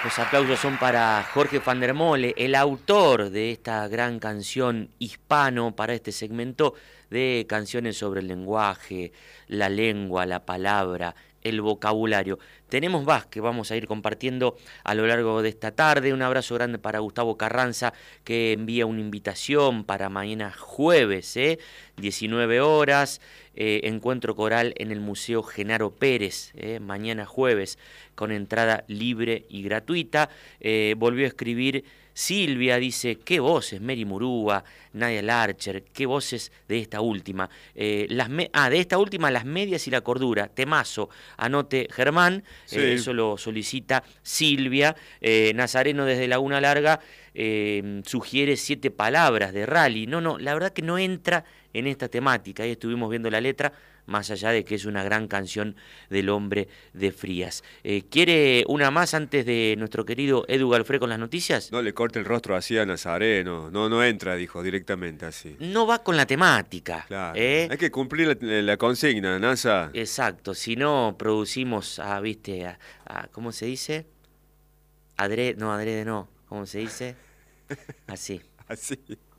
Los aplausos son para Jorge van der Mole, el autor de esta gran canción hispano para este segmento de canciones sobre el lenguaje, la lengua, la palabra, el vocabulario. Tenemos más que vamos a ir compartiendo a lo largo de esta tarde. Un abrazo grande para Gustavo Carranza, que envía una invitación para mañana jueves, 19 horas, encuentro coral en el Museo Genaro Pérez, mañana jueves, con entrada libre y gratuita. Volvió a escribir Silvia, dice, qué voces, Mary Murúa, Nadia Larcher, qué voces de esta última. De esta última, Las medias y la cordura, temazo, anote Germán, Sí, eso lo solicita Silvia. Nazareno desde Laguna Larga sugiere 7 palabras de rally. No, la verdad que no entra en esta temática, ahí estuvimos viendo la letra, más allá de que es una gran canción del Hombre de Frías. ¿Quiere una más antes de nuestro querido Edu Galfré con las noticias? no le corte el rostro así a Nazareno. No entra, dijo directamente así. No va con la temática, Claro. ¿eh? Hay que cumplir la consigna, NASA. Exacto, si no producimos ¿cómo se dice? Adrede no, ¿cómo se dice? Así. Así.